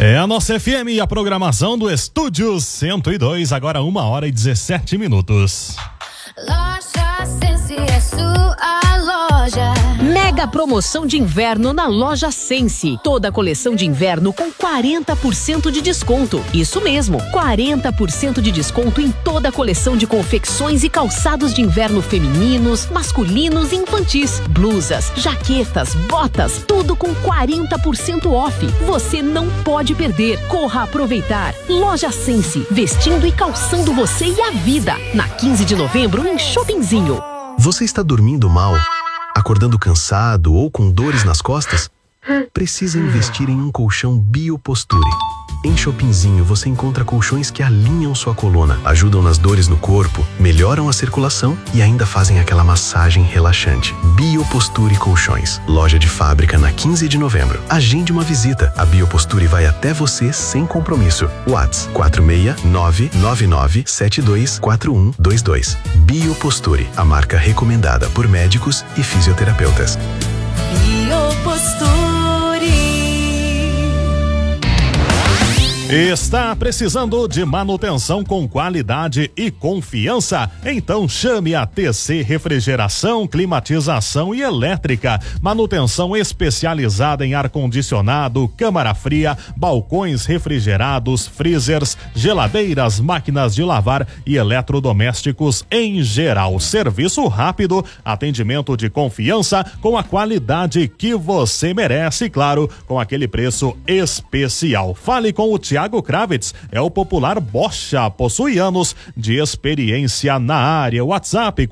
É a nossa FM e a programação do Estúdio 102, agora 1h17. Loja Sense é sua loja. Mega promoção de inverno na Loja Sense. Toda a coleção de inverno com 40% de desconto. Isso mesmo, 40% de desconto em toda a coleção de confecções e calçados de inverno femininos, masculinos e infantis. Blusas, jaquetas, botas, tudo com 40% off. Você não pode perder. Corra aproveitar. Loja Sense, vestindo e calçando você e a vida. Na 15 de novembro em Shoppingzinho. Você está dormindo mal? Acordando cansado ou com dores nas costas? Precisa investir em um colchão Bioposture. Em Shoppingzinho você encontra colchões que alinham sua coluna, ajudam nas dores no corpo, melhoram a circulação e ainda fazem aquela massagem relaxante. Bioposture Colchões. Loja de fábrica na 15 de novembro. Agende uma visita. A Bioposture vai até você sem compromisso. WhatsApp 46999724122. Bioposture, a marca recomendada por médicos e fisioterapeutas. Bioposture. Está precisando de manutenção com qualidade e confiança? Então chame a TC Refrigeração, Climatização e Elétrica. Manutenção especializada em ar-condicionado, câmara fria, balcões refrigerados, freezers, geladeiras, máquinas de lavar e eletrodomésticos em geral. Serviço rápido, atendimento de confiança com a qualidade que você merece e, claro, com aquele preço especial. Fale com o Thiago Kravitz, é o popular Bocha, possui anos de experiência na área. WhatsApp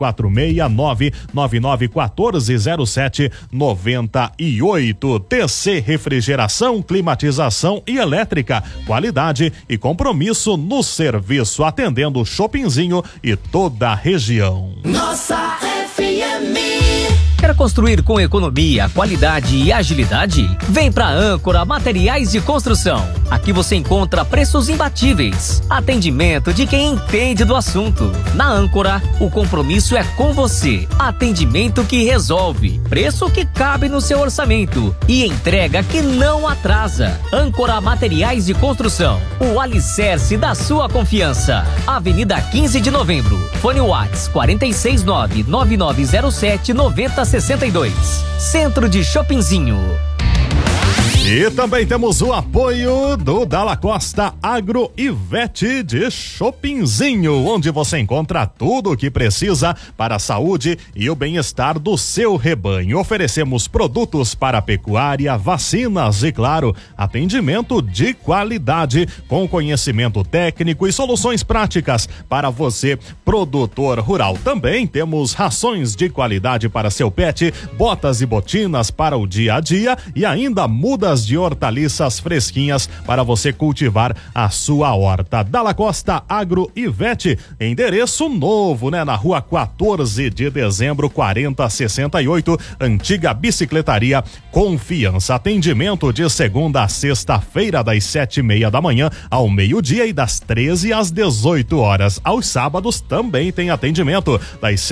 46999140798. TC Refrigeração, Climatização e Elétrica, qualidade e compromisso no serviço, atendendo o Shoppingzinho e toda a região. Nossa FM. Quer construir com economia, qualidade e agilidade? Vem pra Âncora Materiais de Construção. Aqui você encontra preços imbatíveis, atendimento de quem entende do assunto. Na Âncora, o compromisso é com você. Atendimento que resolve, preço que cabe no seu orçamento e entrega que não atrasa. Âncora Materiais de Construção, o alicerce da sua confiança. Avenida 15 de novembro. Fone WhatsApp 469-9907-9062. Centro de Shoppingzinho. E também temos o apoio do Dalla Costa Agro e Vet de Shoppingzinho, onde você encontra tudo o que precisa para a saúde e o bem-estar do seu rebanho. Oferecemos produtos para a pecuária, vacinas e, claro, atendimento de qualidade com conhecimento técnico e soluções práticas para você, produtor rural. Também temos rações de qualidade para seu pet, botas e botinas para o dia a dia e ainda mudas de hortaliças fresquinhas para você cultivar a sua horta. Dalla Costa Agro e Vet, endereço novo, né? Na rua 14 de dezembro, 4068, antiga bicicletaria Confiança. Atendimento de segunda a sexta-feira, das 7:30 da manhã ao meio-dia e das 13 às 18 horas. Aos sábados também tem atendimento das